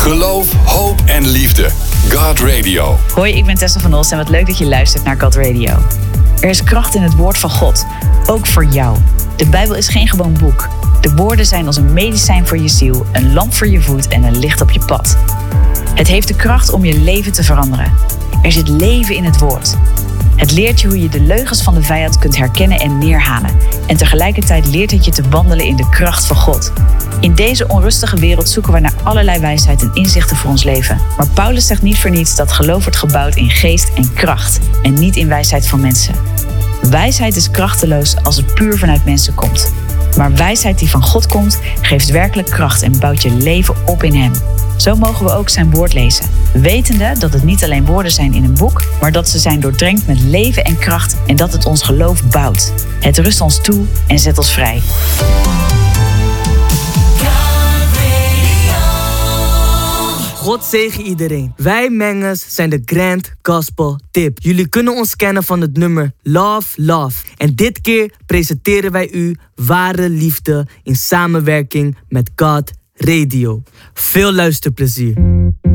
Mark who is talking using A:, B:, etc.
A: Geloof, hoop en liefde. God Radio.
B: Hoi, ik ben Tessa van Os en wat leuk dat je luistert naar God Radio. Er is kracht in het woord van God, ook voor jou. De Bijbel is geen gewoon boek. De woorden zijn als een medicijn voor je ziel, een lamp voor je voet en een licht op je pad. Het heeft de kracht om je leven te veranderen. Er zit leven in het woord. Het leert je hoe je de leugens van de vijand kunt herkennen en neerhalen. En tegelijkertijd leert het je te wandelen in de kracht van God. In deze onrustige wereld zoeken we naar allerlei wijsheid en inzichten voor ons leven. Maar Paulus zegt niet voor niets dat geloof wordt gebouwd in geest en kracht en niet in wijsheid van mensen. Wijsheid is krachteloos als het puur vanuit mensen komt. Maar wijsheid die van God komt, geeft werkelijk kracht en bouwt je leven op in Hem. Zo mogen we ook zijn woord lezen, wetende dat het niet alleen woorden zijn in een boek, maar dat ze zijn doordrenkt met leven en kracht en dat het ons geloof bouwt. Het rust ons toe en zet ons vrij.
C: God zegen iedereen. Wij Mengers zijn de Grand Gospel Tip. Jullie kunnen ons kennen van het nummer Love, Love. En dit keer presenteren wij u Ware Liefde in samenwerking met God Radio. Veel luisterplezier.